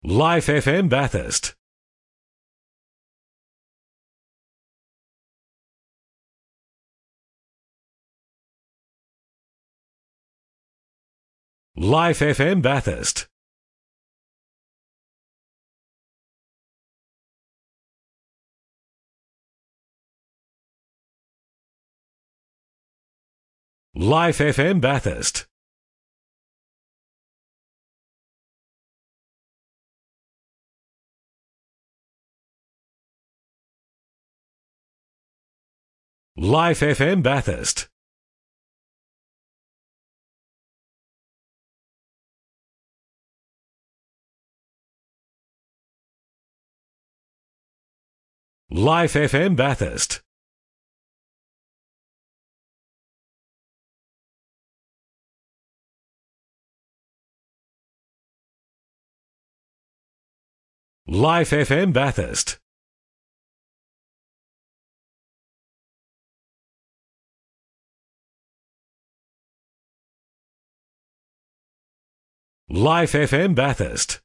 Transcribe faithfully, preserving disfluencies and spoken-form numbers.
Life F M Bathurst. Life F M Bathurst. Life F M Bathurst. Life F M Bathurst. Life F M Bathurst. Life F M Bathurst. Life F M Bathurst.